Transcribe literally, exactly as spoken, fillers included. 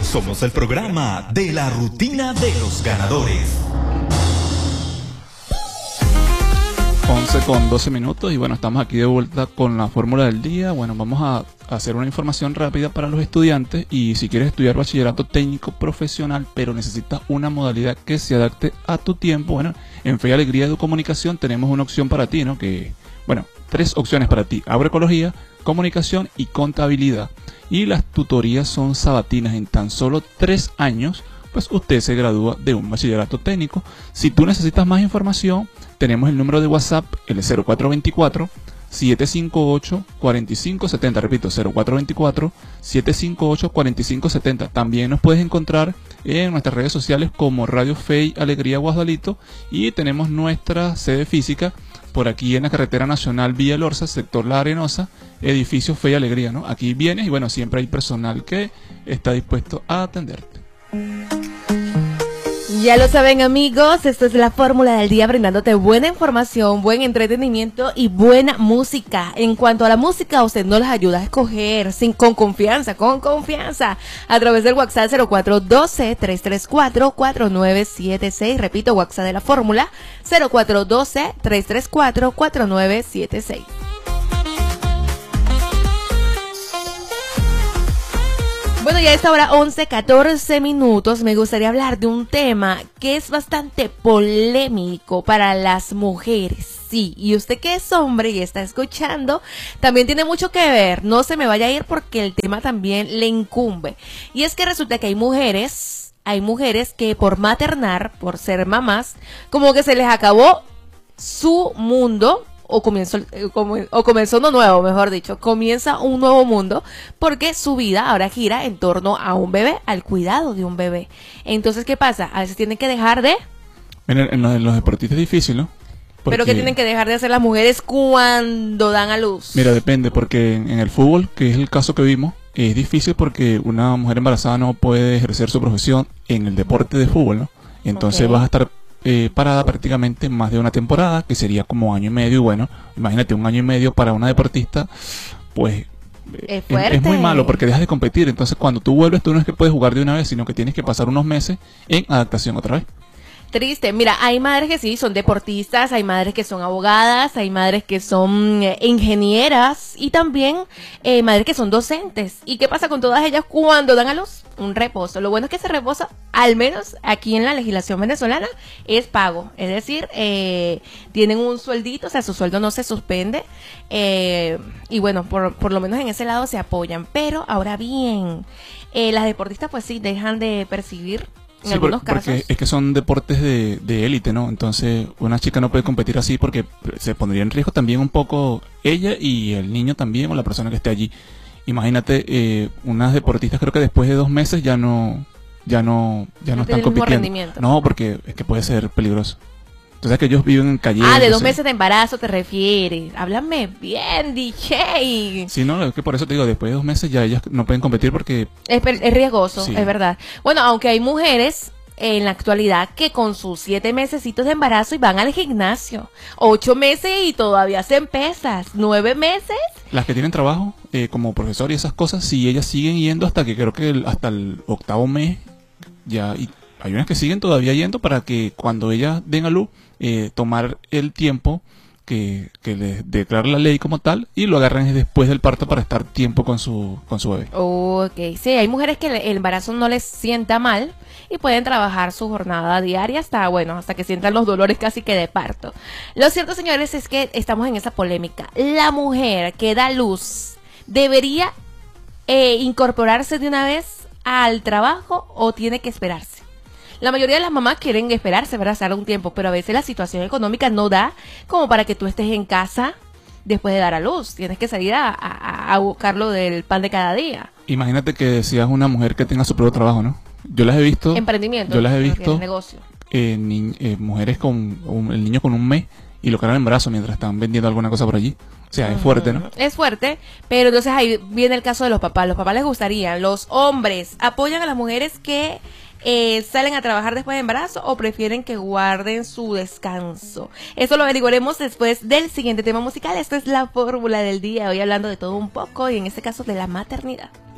Somos el programa de la rutina de los ganadores. once con doce minutos y bueno, estamos aquí de vuelta con la fórmula del día. Bueno, vamos a hacer una información rápida para los estudiantes y si quieres estudiar bachillerato técnico profesional pero necesitas una modalidad que se adapte a tu tiempo, bueno, en Fe y Alegría de Comunicación tenemos una opción para ti, ¿no? Que, bueno, tres opciones para ti: agroecología, comunicación y contabilidad. Y las tutorías son sabatinas. En tan solo tres años, pues usted se gradúa de un bachillerato técnico. Si tú necesitas más información, tenemos el número de WhatsApp, el cero cuatro dos cuatro, siete cinco ocho, cuatro cinco siete cero. Repito, cero cuatro dos cuatro, siete cinco ocho, cuatro cinco siete cero. También nos puedes encontrar en nuestras redes sociales como Radio Fe y Alegría Guasdualito. Y tenemos nuestra sede física por aquí en la carretera nacional Villa Lorza, sector La Arenosa, edificio Fe y Alegría, ¿no? Aquí vienes y bueno, siempre hay personal que está dispuesto a atenderte. Ya lo saben, amigos, esto es la fórmula del día, brindándote buena información, buen entretenimiento y buena música. En cuanto a la música, usted nos las ayuda a escoger sin, con confianza, con confianza, a través del WhatsApp cero cuatro uno dos, tres tres cuatro, cuatro nueve siete seis. Repito, WhatsApp de la fórmula cero cuatro uno dos, tres tres cuatro, cuatro nueve siete seis. Bueno, ya a esta hora once, catorce minutos, me gustaría hablar de un tema que es bastante polémico para las mujeres. Sí, y usted que es hombre y está escuchando, también tiene mucho que ver. No se me vaya a ir porque el tema también le incumbe. Y es que resulta que hay mujeres, hay mujeres que por maternar, por ser mamás, como que se les acabó su mundo. O comenzó, o comenzó uno nuevo, mejor dicho, comienza un nuevo mundo porque su vida ahora gira en torno a un bebé, al cuidado de un bebé. Entonces, ¿qué pasa? A veces tienen que dejar de... En, en, los, en los deportistas es difícil, ¿no? Porque... ¿Pero qué tienen que dejar de hacer las mujeres cuando dan a luz? Mira, depende, porque en, en el fútbol, que es el caso que vimos, es difícil porque una mujer embarazada no puede ejercer su profesión en el deporte de fútbol, ¿no? Entonces okay. vas a estar... Eh, parada prácticamente más de una temporada, que sería como año y medio. Y bueno, imagínate un año y medio para una deportista, pues es, es, es muy malo porque dejas de competir. Entonces cuando tú vuelves, tú no es que puedes jugar de una vez, sino que tienes que pasar unos meses en adaptación otra vez. Triste. Mira, hay madres que sí son deportistas, hay madres que son abogadas, hay madres que son eh, ingenieras y también eh, madres que son docentes. ¿Y qué pasa con todas ellas cuando dan a luz? Un reposo. Lo bueno es que ese reposo, al menos aquí en la legislación venezolana, es pago. Es decir, eh, tienen un sueldito, o sea, su sueldo no se suspende. Eh, y bueno, por, por lo menos en ese lado se apoyan. Pero ahora bien, eh, las deportistas pues sí dejan de percibir. En sí, algunos por, casos. Porque es que son deportes de, de élite, ¿no? Entonces una chica no puede competir así porque se pondría en riesgo también un poco ella y el niño también o la persona que esté allí. Imagínate, eh, unas deportistas creo que después de dos meses ya no ya no ya no, no están compitiendo. No, porque es que puede ser peligroso. Entonces que ellos viven en calle. Ah, de dos meses de embarazo te refieres. Háblame bien, D J. Sí, no, es que por eso te digo, después de dos meses ya ellas no pueden competir porque... Es, es riesgoso, sí. Es verdad. Bueno, aunque hay mujeres en la actualidad que con sus siete mesecitos de embarazo y van al gimnasio. Ocho meses y todavía hacen pesas. Nueve meses. Las que tienen trabajo eh, como profesor y esas cosas, sí, ellas siguen yendo hasta que creo que el, hasta el octavo mes ya... Y hay unas que siguen todavía yendo para que cuando ellas den a luz, eh, tomar el tiempo que, que les declara la ley como tal y lo agarran después del parto para estar tiempo con su con su bebé. Ok, sí, hay mujeres que el embarazo no les sienta mal y pueden trabajar su jornada diaria hasta, bueno, hasta que sientan los dolores casi que de parto. Lo cierto, señores, es que estamos en esa polémica. La mujer que da luz debería eh, incorporarse de una vez al trabajo o tiene que esperarse. La mayoría de las mamás quieren esperarse, ¿verdad? Hacer un tiempo, pero a veces la situación económica no da como para que tú estés en casa después de dar a luz. Tienes que salir a, a, a buscarlo del pan de cada día. Imagínate que seas una mujer que tenga su propio trabajo, ¿no? Yo las he visto. Emprendimiento. Yo las he visto. Negocio. Eh, ni, eh, mujeres con un, el niño con un mes y lo cargan en brazo mientras están vendiendo alguna cosa por allí. O sea, uh-huh. Es fuerte, ¿no? Es fuerte, pero entonces ahí viene el caso de los papás. Los papás les gustaría, los hombres apoyan a las mujeres que eh, salen a trabajar después de embarazo o prefieren que guarden su descanso. Eso lo averiguaremos después del siguiente tema musical. Esto es la fórmula del día, hoy hablando de todo un poco y en este caso de la maternidad.